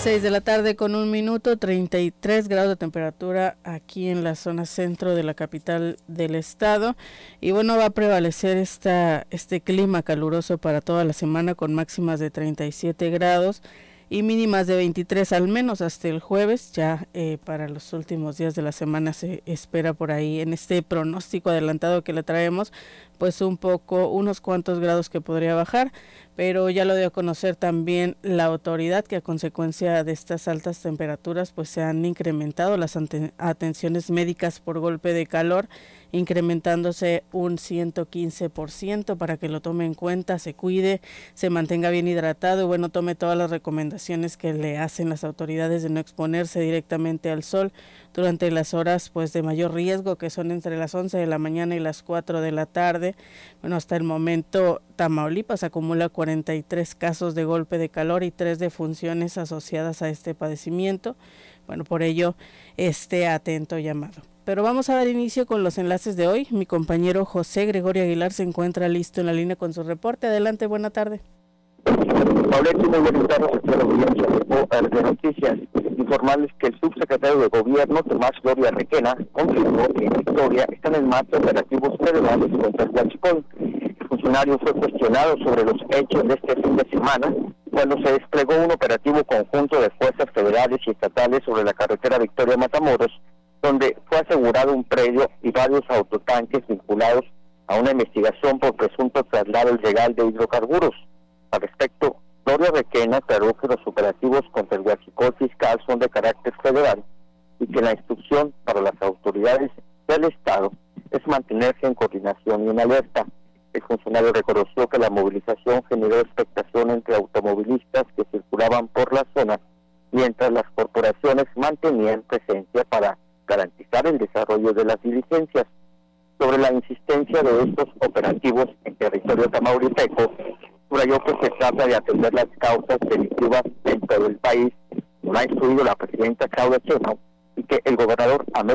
6 de la tarde con 1 minuto, 33 grados de temperatura aquí en la zona centro de la capital del estado. Y bueno, va a prevalecer este clima caluroso para toda la semana con máximas de 37 grados y mínimas de 23 al menos hasta el jueves. Ya para los últimos días de la semana se espera por ahí en este pronóstico adelantado que le traemos, pues unos cuantos grados que podría bajar, pero ya lo dio a conocer también la autoridad que a consecuencia de estas altas temperaturas pues se han incrementado las atenciones médicas por golpe de calor, incrementándose un 115%, para que lo tome en cuenta, se cuide, se mantenga bien hidratado y bueno, tome todas las recomendaciones que le hacen las autoridades de no exponerse directamente al sol durante las horas pues de mayor riesgo, que son entre las 11 de la mañana y las 4 de la tarde. Bueno, hasta el momento Tamaulipas acumula 43 casos de golpe de calor y 3 defunciones asociadas a este padecimiento. Bueno, por ello este atento llamado. Pero vamos a dar inicio con los enlaces de hoy. Mi compañero José Gregorio Aguilar se encuentra listo en la línea con su reporte. Adelante, buena tarde. Paulette, muy buenas tardes, aquí a la audiencia de Noticias. Informarles que el subsecretario de Gobierno, Tomás Gloria Requena, confirmó que en Victoria están en marcha operativos federales contra el huachicol. El funcionario fue cuestionado sobre los hechos de este fin de semana, cuando se desplegó un operativo conjunto de fuerzas federales y estatales sobre la carretera Victoria-Matamoros, donde fue asegurado un predio y varios autotanques vinculados a una investigación por presunto traslado ilegal de hidrocarburos. Al respecto, Gloria Requena aclaró que los operativos contra el huachicol fiscal son de carácter federal y que la instrucción para las autoridades del Estado es mantenerse en coordinación y en alerta. El funcionario reconoció que la movilización generó expectación entre automovilistas que circulaban por la zona, mientras las corporaciones mantenían presencia para garantizar el desarrollo de las diligencias. Sobre la insistencia de estos operativos en territorio tamaulipeco, subrayó que se trata de atender las causas delictivas dentro del país, como ha instruido la presidenta Claudia Sheinbaum, y que el gobernador